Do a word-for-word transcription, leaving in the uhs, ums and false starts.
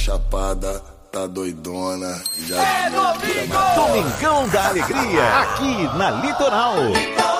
chapada, tá doidona. Já é Domingão da Alegria, aqui na Litoral.